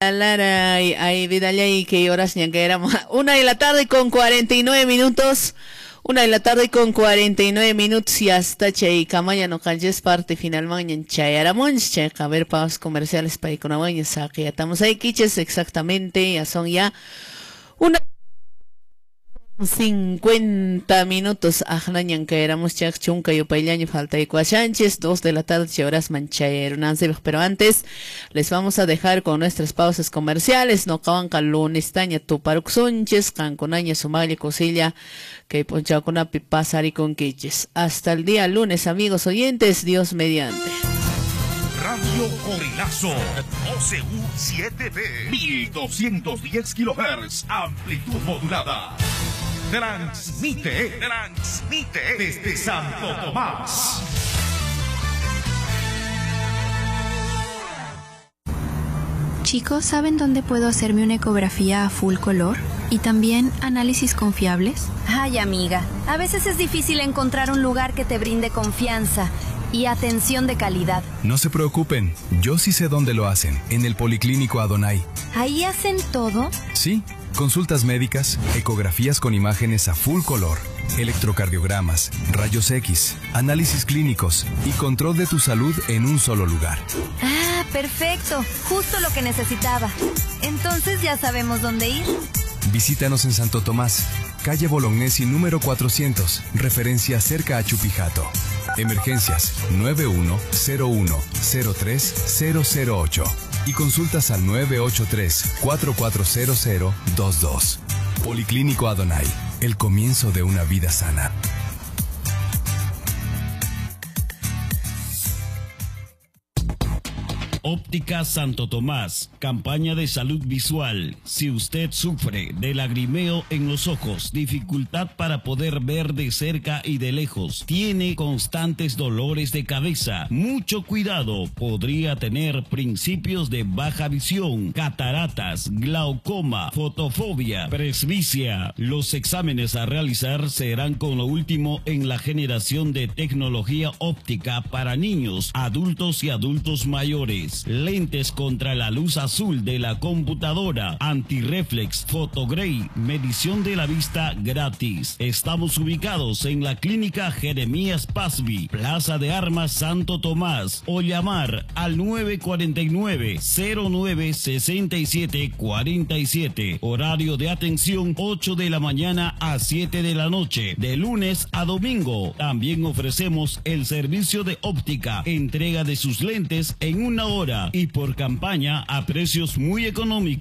Lara, ay, Vidalya, y que horas ya que éramos. 1 de la tarde con 49 minutos. 1 de la tarde con 49 minutos y hasta chay camaya no calles parte finalmente en chay aramons chay a ver pagos comerciales para iconabaña saque ya estamos ahí quiches exactamente ya son ya 1:50 ajnañan que éramos chak chunca yo pailaño falta y Sánchez 2 de la tarde horas manchayer pero antes les vamos a dejar con nuestras pausas comerciales no acaban con lunes taña tu paruxunches canconaña sumali cosilla que poncha con una pasar y con quiches hasta el día lunes amigos oyentes Dios mediante. Radio Corilazo, OCU 7B, 1210 kHz, amplitud modulada. Transmite desde Santo Tomás. Chicos, ¿saben dónde puedo hacerme una ecografía a full color? ¿Y también análisis confiables? Ay, amiga, a veces es difícil encontrar un lugar que te brinde confianza y atención de calidad. No se preocupen, yo sí sé dónde lo hacen, en el Policlínico Adonai. ¿Ahí hacen todo? Sí, consultas médicas, ecografías con imágenes a full color, electrocardiogramas, rayos X, análisis clínicos y control de tu salud en un solo lugar. Ah, perfecto, justo lo que necesitaba. Entonces ya sabemos dónde ir. Visítanos en Santo Tomás, calle Bolognesi número 400, referencia cerca a Chupijato. Emergencias 9101-03008 y consultas al 983-440022. Policlínico Adonai, el comienzo de una vida sana. Óptica Santo Tomás, campaña de salud visual. Si usted sufre de lagrimeo en los ojos, dificultad para poder ver de cerca y de lejos, tiene constantes dolores de cabeza, mucho cuidado, podría tener principios de baja visión, cataratas, glaucoma, fotofobia, presbicia. Los exámenes a realizar serán con lo último en la generación de tecnología óptica para niños, adultos y adultos mayores. Lentes contra la luz azul de la computadora, antirreflex, fotogray, medición de la vista gratis. Estamos ubicados en la clínica Jeremías Pasby, Plaza de Armas Santo Tomás, o llamar al 949-096747. Horario de atención 8 de la mañana a 7 de la noche, de lunes a domingo. También ofrecemos el servicio de óptica, entrega de sus lentes en 1 hora y por campaña a precios muy económicos.